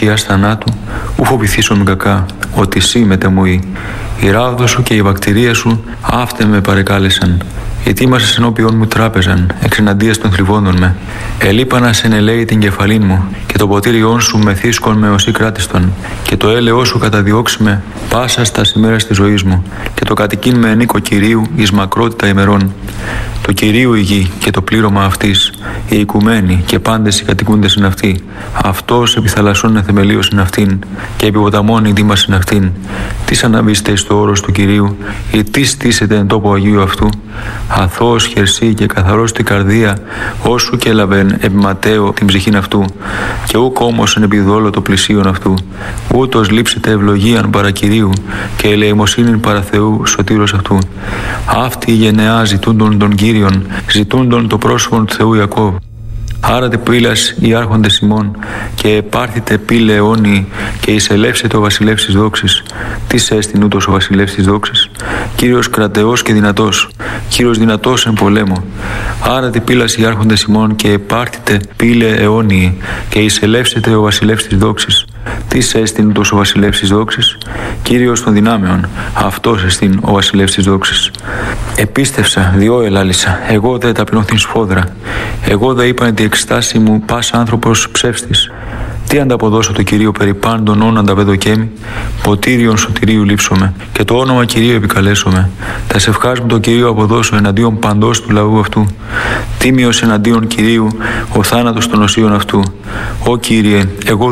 σκιάς θανάτου, ου φοβηθήσομεν κακά, ότι σύ μετεμούει. Η ράβδο σου και η βακτηρία σου αύτε με παρεκάλεσαν. Ετοίμασες ενώπιον μου τράπεζαν, εξεναντίας των θλιβόντων με. Ελείπανα σε ελέη την κεφαλήν μου, και το ποτήριόν σου μεθύσκον με οσί κράτιστον, και το έλεό σου καταδιώξει με πάσα στα ημέρας της ζωής μου, και το κατοικήν με ενίκο Κυρίου εις μακρότητα ημερών. Το Κυρίου η γη και το πλήρωμα αυτής, οι οικουμένοι και πάντες οι κατοικούντες είναι αυτοί. Αυτός επί θαλασσών εθεμελίως είναι αυτήν, και επί ποταμών η δήμας είναι αυτήν. Τι αναβείστε εις το όρος του Κυρίου, ή τι στήσετε εν τόπο Αγίου αυτού. Αθώος χερσί και καθαρός την καρδία, όσου και έλαβεν επί ματέο την ψυχήν αυτού, και ούκ όμως εν επιδόλο το πλησίον αυτού. Ούτως λείψετε ευλογίαν παρά Κυρίου, και ελεημοσύνην παρά Θεού σωτήρος αυτού. Αυτή η γενεά ζητούντον των Κύριων, ζητούντον το πρόσωπον του Θεού Ιακώβ. Άρατε πύλας οι άρχοντες ημών, και επάρθητε πύλε αιώνιοι, και εισελεύσετε ο βασιλεύς της δόξης. Τι έστειν ούτως ο βασιλεύς της δόξης? Κύριος κρατεός και δυνατός, Κύριος δυνατός εν πολέμο. Άρατε πύλας οι άρχοντες ημών, και επάρθητε πύλε αιώνιοι, και εισελεύσετε ο βασιλεύς της δόξης. Τι έστειν ούτως ο βασιλεύς της δόξης? Κύριος των δυνάμεων, αυτός εστίν ο βασιλεύς της δόξης. Επίστευσα, διό ελάλησα, εγώ δε ταπεινώθην σφόδρα. Εγώ δε είπαν τη εκστάση μου πας άνθρωπος ψεύστης. Τι ανταποδώσω το Κυρίο περί πάντων όν ανταβεδοκέμι, ποτήριον σωτηρίου λείψομαι, και το όνομα Κυρίου επικαλέσομαι. Τα σευχάς μου το Κυρίο αποδώσω εναντίον παντός του λαού αυτού. Τίμιος εναντίον Κυρίου ο θάνατος των οσίων αυτού. Ω Κύριε, εγώ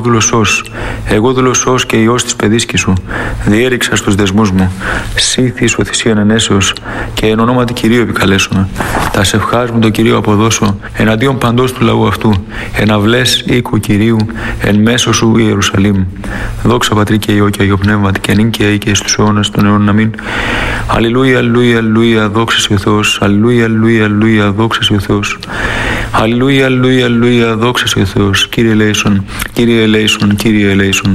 δούλωσός και Υιός της παιδίσκης σου, διέριξα στους δεσμούς μου. Σύθης ο θυσίαν ενέσεως, και εν ονόματι Κυρίου επικαλέσομαι. Τα σευχάς μου το Κυρίο αποδώσω εναντίον παντός του λαού αυτού. Εν αυλές οίκου Κυρίου, εν μέσω σου Ιερουσαλήμ. Δόξα Πατρί και Υιό και Αγίο Πνεύματι, και νυν και αεί και στους αιώνας των αιώνων. Αμήν. Αλληλούια, αλληλούια, αλληλούια, δόξα σε ο Θεός. Αλληλούια, αλληλούια, αλληλούια, δόξα σε ο Θεός. Αλληλούια, αλληλούια, αλληλούια, δόξα σε ο Θεός. Κύριε ελέησον, Κύριε ελέησον, Κύριε ελέησον.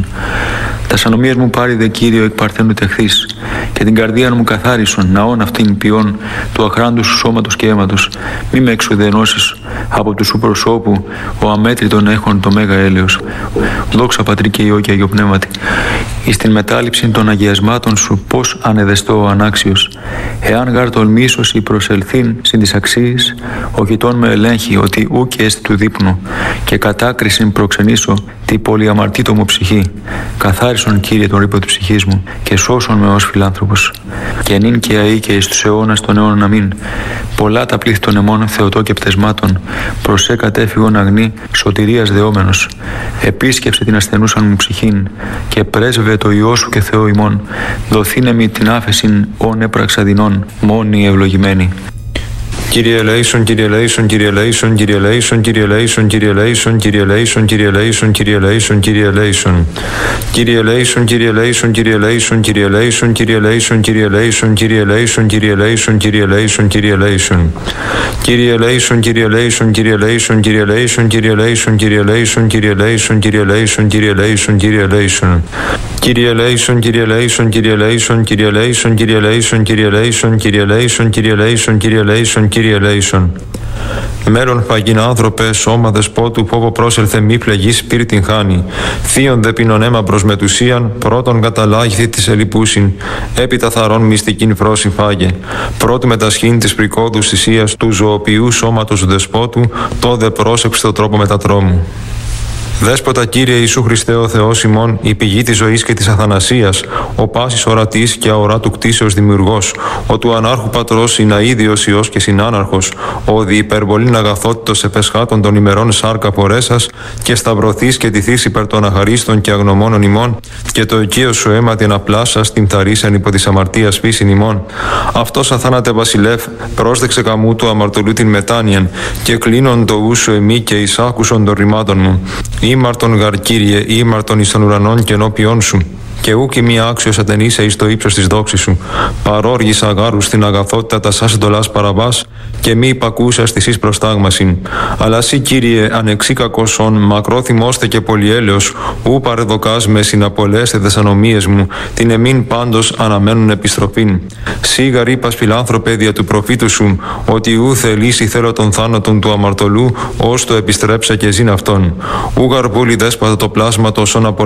Τα σανομίες μου πάρει δε Κύριο εκ παρθένου τεχθείς, και την καρδία μου καθάρισον, ναών αυτήν ποιών του αχράντου σου σώματος και αίματος. Μη με εξουδενώσεις από του σου προσώπου, ο αμέτρητον έχων το μέγα έλεος. Δόξα Πατρί και Υιό και Αγίο Πνεύματι. Εις την μετάληψη των αγιασμάτων σου, πώς ανεδεστώ ο ανάξιος. Εάν γάρ τολμήσος ή προσελθήν συν της αξίας, ο γειτόν με ελέγχει ότι ούκ έστι του δείπνου, και κατάκρισιν προξενήσω τη πολυαμαρτήτω μου ψυχή. Καθάρισον Κύριε τον ρήπο της ψυχής μου, και σώσον με ως φιλάνθρωπος. Και νυν και αεί και εις τους αιώνας των αιώνων. Αμήν. Πολλά τα πλήθη των αιμών Θεοτό και πτεσμάτων, προσέ κατέφυγον αγνή, σωτηρίας δεόμενος. Επίσκεψε την ασθενούσαν μου ψυχήν, και πρέσβε το Υιό σου και Θεό ημών. Δοθήνε μη την άφεσιν όν έπραξα δεινών, μόνοι ευλογημένοι. Κύριε ελέησον, Κύριε ελέησον, Κύριε ελέησον, Κύριε ελέησον, Κύριε ελέησον, Κύριε ελέησον, Κύριε ελέησον, Κύριε ελέησον, Κύριε ελέησον, Κύριε ελέησον. Κύριε ελέησον, Κύριε ελέησον, Κύριε ελέησον, Κύριε ελέησον, Κύριε ελέησον, Κύριε ελέησον, Κύριε ελέησον, Κύριε ελέησον, Κύριε ελέησον, Κύριε ελέησον. Κύριε ελέησον, Κύριε ελέησον, Κύριε ελέησον, Κύριε ελέησον, Κύριε ελέησον, Κύριε ελέησον, Κύριε ελέησον, Κύριε ελέησον, Κύριε ελέησον, Κύριε ελέησον. Κύριε ελέησον, Κύριε ελέησον, Κύριε ελέησον, Κύριε ελέησον, Κύριε ελέησον, Κύριε ελέησον, Κύριε ελέησον, Κύριε ελέησον, Κύριε ελέησον, Κύριε ελέησον. Μέλλον φαγήν άνθρωπε, σώμα δεσπότου, πόπο πρόσελθε μη πλεγή σπίρτην χάνει. Θείον δε πίνον αίμα προς μετουσίαν, πρώτον καταλάγηθη της ελιπούσιν, έπειτα θαρών μυστικήν φρόση φάγε. Πρώτη μετασχήν της πρικόδους θυσίας του ζωοποιού σώματος δεσπότου, το δε πρόσεψε το τρόπο μετατρόμου. Δέσποτα Κύριε Ιησού Χριστέ ο Θεός ημών, η πηγή της ζωής και της αθανασίας, ο πάσης ορατής και αοράτου κτίσεως δημιουργός, ο του ανάρχου πατρός συναίδιος Υιός και συνάναρχος, ο δι υπερβολήν αγαθότητος επεσχάτων των ημερών σάρκα φορέσας, και σταυρωθείς και τηθείς υπέρ των αχαρίστων και αγνωμόνων ημών, και το οικείο σου αίμα την απλάσας την θαρίσαν υπό της αμαρτίας φύσιν ημών. Αυτός αθάνατε βασιλεύ, πρόσδεξε καμού του αμαρτωλού την μετάνοιαν, και κλείνον το ούσου εμεί και εισάκουσον των ρημάτων μου. Ήμαρτον γαρ Κύριε, ήμαρτον εις των ουρανών και ενώπιόν σου, και ούκ μη άξιος ατενείσαι εις το ύψος της δόξης σου. Παρόργησα γάρου στην αγαθότητα τα σας εντολάς παραβάς, και μη υπακούσας της εις προστάγμασιν. Αλλά σύ Κύριε ανεξίκακοσον, μακρόθυμώστε και πολυέλεος, ου παρεδοκάς με συναπολέστε τες ανομίες μου, την εμήν πάντως αναμένουν επιστροφήν. Σύ γαρ είπας φιλάνθρωπε δια του προφήτου σου, ότι ου θελήσει θέλω τον θάνατον του αμαρτωλού, ως το επιστρέψα και ζήν αυτόν. Ου γαρ βούλη δέσποτα το πλάσμα τόσον